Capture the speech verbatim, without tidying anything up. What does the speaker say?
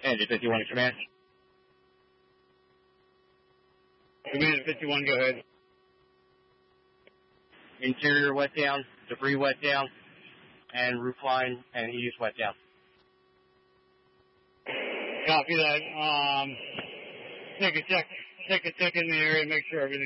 Engine fifty-one, command. Command fifty-one, go ahead. Interior wet down, debris wet down, and roof line and eaves wet down. Copy that. Um, take a check, take a check in the area, make sure everything